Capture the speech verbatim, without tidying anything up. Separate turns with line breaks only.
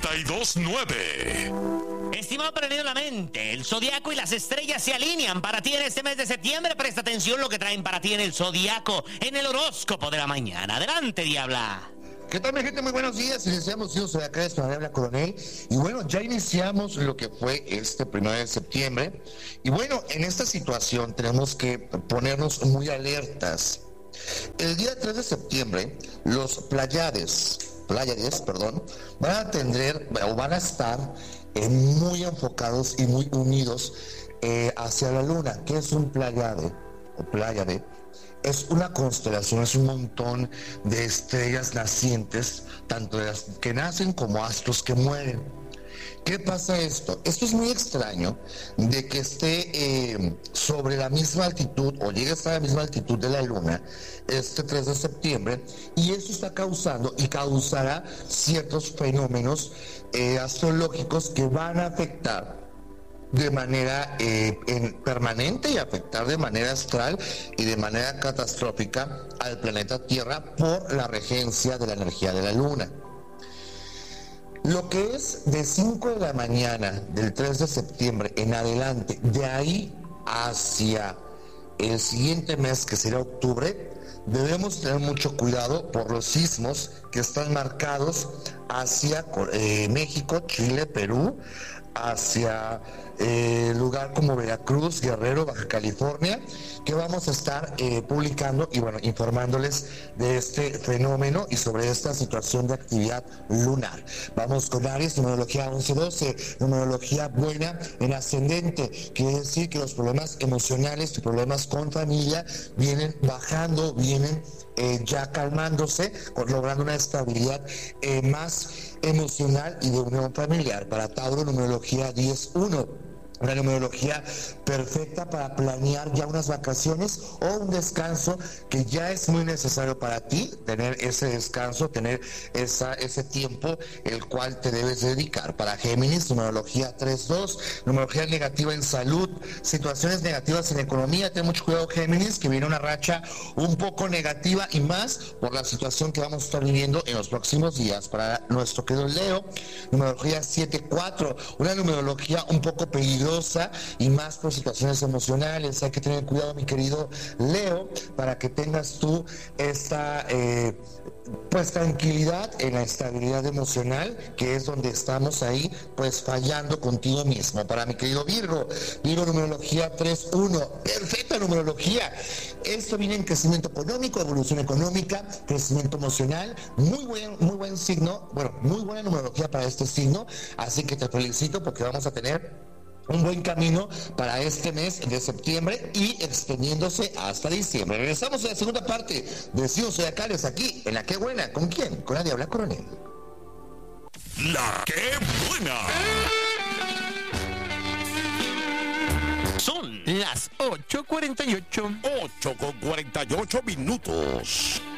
y dos nueve.
Estimado Perdido la Mente, el zodiaco y las estrellas se alinean para ti en este mes de septiembre. Presta atención lo que traen para ti en el zodiaco, en el horóscopo de la mañana. Adelante, Diabla.
¿Qué tal, mi gente? Muy buenos días. Iniciamos, yo soy acá, es Diabla Coronel. Y bueno, ya iniciamos lo que fue este primero de septiembre. Y bueno, en esta situación tenemos que ponernos muy alertas. El día tres de septiembre, los Pleiades, Pleiades, perdón, van a tener o van a estar eh, muy enfocados y muy unidos eh, hacia la luna. ¿Qué es un Pleiade o Pleiade? Es una constelación, es un montón de estrellas nacientes, tanto de las que nacen como astros que mueren. ¿Qué pasa esto? Esto es muy extraño de que esté eh, sobre la misma altitud o llegue hasta la misma altitud de la luna este tres de septiembre, y eso está causando y causará ciertos fenómenos eh, astrológicos que van a afectar de manera eh, en, permanente y afectar de manera astral y de manera catastrófica al planeta Tierra por la regencia de la energía de la luna. Lo que es de cinco de la mañana del tres de septiembre en adelante, de ahí hacia el siguiente mes, que será octubre, debemos tener mucho cuidado por los sismos que están marcados hacia eh, México, Chile, Perú, hacia eh, lugar como Veracruz, Guerrero, Baja California, que vamos a estar eh, publicando y bueno, informándoles de este fenómeno y sobre esta situación de actividad lunar. Vamos con Aries, numerología once doce, numerología buena en ascendente. Quiere decir que los problemas emocionales y problemas con familia vienen bajando, vienen eh, ya calmándose, logrando una estabilidad eh, más emocional y de unión familiar. Para Tauro, numerología diez uno. Una numerología perfecta para planear ya unas vacaciones o un descanso que ya es muy necesario para ti, tener ese descanso, tener esa, ese tiempo el cual te debes dedicar. Para Géminis, numerología tres dos, numerología negativa en salud, situaciones negativas en economía. Ten mucho cuidado, Géminis, que viene una racha un poco negativa y más por la situación que vamos a estar viviendo en los próximos días. Para nuestro querido Leo, numerología siete cuatro, una numerología un poco peligrosa y más por situaciones emocionales. Hay que tener cuidado, mi querido Leo, para que tengas tú esta eh, pues tranquilidad en la estabilidad emocional, que es donde estamos ahí pues fallando contigo mismo. Para mi querido Virgo, Virgo, numerología tres uno, perfecta numerología. Esto viene en crecimiento económico, evolución económica, crecimiento emocional, muy buen, muy buen signo, bueno, muy buena numerología para este signo, así que te felicito porque vamos a tener un buen camino para este mes de septiembre y extendiéndose hasta diciembre. Regresamos a la segunda parte de Signos Zodiacales aquí en La Qué Buena. ¿Con quién? Con la Diabla Coronel.
La Qué Buena.
Son las ocho cuarenta y ocho.
ocho con cuarenta y ocho minutos.